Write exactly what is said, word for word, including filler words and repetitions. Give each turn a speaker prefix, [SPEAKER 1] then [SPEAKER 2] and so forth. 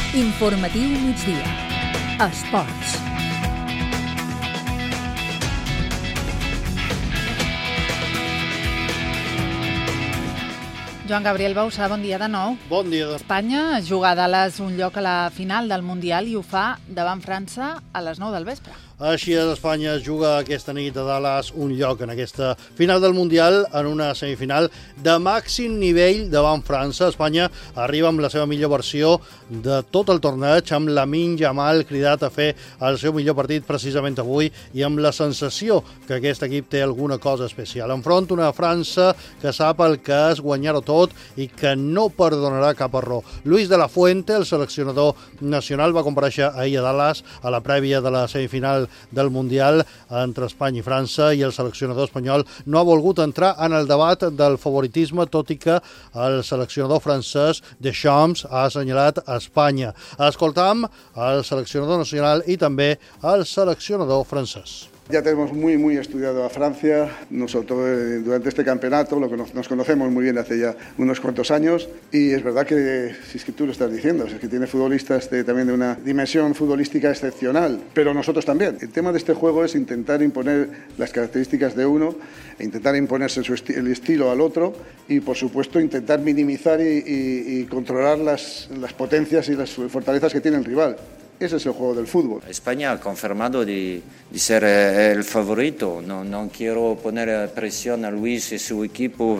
[SPEAKER 1] Informatiu migdia. Esports. Joan Gabriel Bausà, bon dia de nou.
[SPEAKER 2] Bon dia.
[SPEAKER 1] Espanya juga a Dallas un lloc a la final del Mundial i ho fa davant França a les nou del vespre.
[SPEAKER 2] Així és, Espanya juga aquesta nit a Dallas un lloc en aquesta final del Mundial en una semifinal de màxim nivell davant França. Espanya arriba amb la seva millor versió de tot el torneig, amb Lamine Yamal cridat a fer el seu millor partit precisament avui i amb la sensació que aquest equip té alguna cosa especial. Enfront una França que sap el que és guanyar-ho tot i que no perdonarà cap error. Luis de la Fuente, el seleccionador nacional, va comparèixer ahir a Dallas a la prèvia de la semifinal del Mundial entre Espanya i França, i el seleccionador espanyol no ha volgut entrar en el debat del favoritisme, tot i que el seleccionador francès Deschamps ha assenyalat a Espanya. Escoltam el seleccionador nacional i també el seleccionador francès.
[SPEAKER 3] Ya tenemos muy, muy estudiado a Francia, nosotros durante este campeonato, lo que nos, nos conocemos muy bien hace ya unos cuantos años, y es verdad que, si es que tú lo estás diciendo, es que tiene futbolistas de, también de una dimensión futbolística excepcional, pero nosotros también. El tema de este juego es intentar imponer las características de uno, e intentar imponerse su esti- el estilo al otro, y por supuesto intentar minimizar y, y, y controlar las, las potencias y las fortalezas que tiene el rival. Ese es el juego del fútbol.
[SPEAKER 4] España ha confirmado de, de ser el favorito. No, no quiero poner presión a Luis y su equipo.